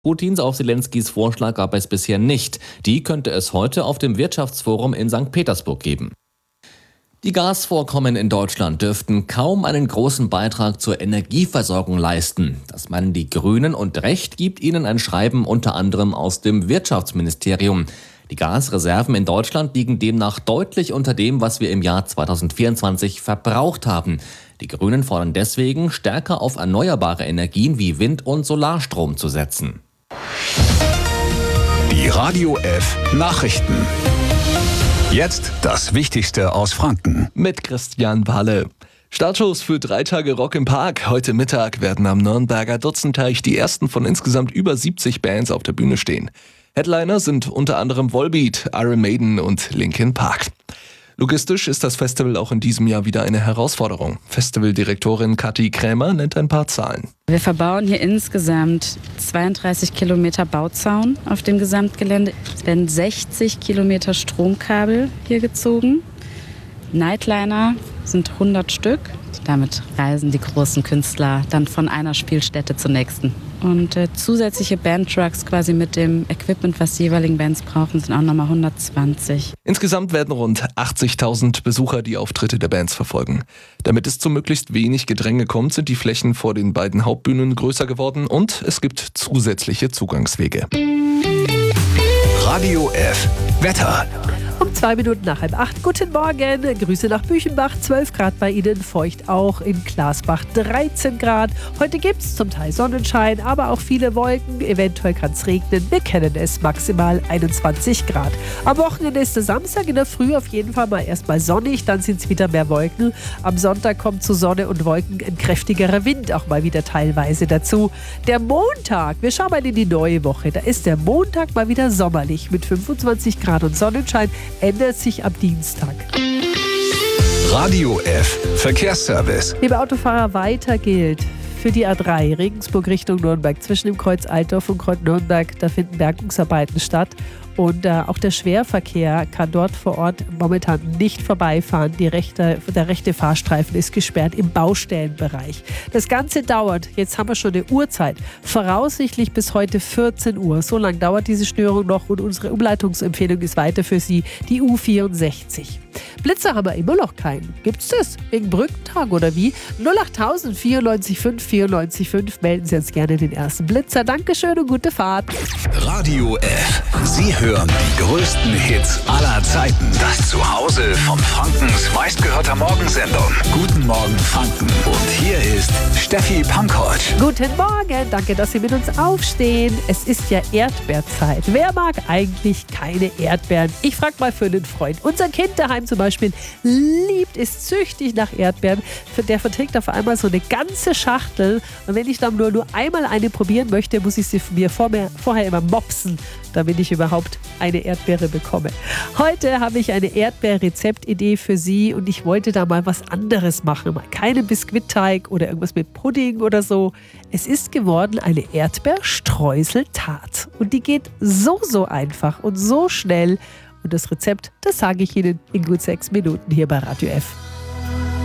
Putins auf Zelenskys Vorschlag gab es bisher nicht. Die könnte es heute auf dem Wirtschaftsforum in St. Petersburg geben. Die Gasvorkommen in Deutschland dürften kaum einen großen Beitrag zur Energieversorgung leisten. Das meinen die Grünen und Recht gibt ihnen ein Schreiben unter anderem aus dem Wirtschaftsministerium. Die Gasreserven in Deutschland liegen demnach deutlich unter dem, was wir im Jahr 2024 verbraucht haben. Die Grünen fordern deswegen, stärker auf erneuerbare Energien wie Wind- und Solarstrom zu setzen. Die Radio F Nachrichten. Jetzt das Wichtigste aus Franken. Mit Christian Walle. Startschuss für 3 Tage Rock im Park. Heute Mittag werden am Nürnberger Dutzenteich die ersten von insgesamt über 70 Bands auf der Bühne stehen. Headliner sind unter anderem Volbeat, Iron Maiden und Linkin Park. Logistisch ist das Festival auch in diesem Jahr wieder eine Herausforderung. Festivaldirektorin Kathi Krämer nennt ein paar Zahlen. Wir verbauen hier insgesamt 32 Kilometer Bauzaun auf dem Gesamtgelände. Es werden 60 Kilometer Stromkabel hier gezogen. Nightliner sind 100 Stück. Damit reisen die großen Künstler dann von einer Spielstätte zur nächsten. Und zusätzliche Bandtrucks quasi mit dem Equipment, was die jeweiligen Bands brauchen, sind auch nochmal 120. Insgesamt werden rund 80.000 Besucher die Auftritte der Bands verfolgen. Damit es zu möglichst wenig Gedränge kommt, sind die Flächen vor den beiden Hauptbühnen größer geworden und es gibt zusätzliche Zugangswege. Radio F Wetter. Um 2 Minuten nach 7:30. Guten Morgen. Grüße nach Büchenbach. 12 Grad bei Ihnen. Feucht auch in Glasbach 13 Grad. Heute gibt es zum Teil Sonnenschein, aber auch viele Wolken. Eventuell kann es regnen. Wir kennen es. Maximal 21 Grad. Am Wochenende ist der Samstag in der Früh auf jeden Fall mal erstmal sonnig. Dann sind es wieder mehr Wolken. Am Sonntag kommt zu Sonne und Wolken ein kräftigerer Wind auch mal wieder teilweise dazu. Der Montag, wir schauen mal in die neue Woche. Da ist der Montag mal wieder sommerlich mit 25 Grad und Sonnenschein. Ändert sich am Dienstag. Radio F Verkehrsservice. Liebe Autofahrer, weiter gilt für die A3 Regensburg Richtung Nürnberg zwischen dem Kreuz Altdorf und Kreuz Nürnberg, da finden Bergungsarbeiten statt. Und auch der Schwerverkehr kann dort vor Ort momentan nicht vorbeifahren. Der rechte Fahrstreifen ist gesperrt im Baustellenbereich. Das Ganze dauert, jetzt haben wir schon eine Uhrzeit, voraussichtlich bis heute 14 Uhr. So lange dauert diese Störung noch und unsere Umleitungsempfehlung ist weiter für Sie, die U64. Blitzer haben wir immer noch keinen. Gibt's das? Wegen Brückentag oder wie? 08000 94 5 94 5. Melden Sie uns gerne den ersten Blitzer. Dankeschön und gute Fahrt. Radio F. Sie hören die größten Hits aller Zeiten. Das Zuhause von Frankens meistgehörter Morgensendung. Guten Morgen Franken. Und hier ist Steffi Pankovic. Guten Morgen. Danke, dass Sie mit uns aufstehen. Es ist ja Erdbeerzeit. Wer mag eigentlich keine Erdbeeren? Ich frage mal für einen Freund. Unser Kind daheim zum Beispiel liebt es süchtig nach Erdbeeren. Der verträgt auf einmal so eine ganze Schachtel. Und wenn ich dann nur einmal eine probieren möchte, muss ich sie mir vorher immer mopsen, damit ich überhaupt eine Erdbeere bekomme. Heute habe ich eine Erdbeer-Rezeptidee für Sie und ich wollte da mal was anderes machen. Mal keinen Biskuitteig oder irgendwas mit Pudding oder so. Es ist geworden eine Erdbeerstreuseltart. Und die geht so einfach und so schnell. Und das Rezept, das sage ich Ihnen in gut 6 Minuten hier bei Radio F.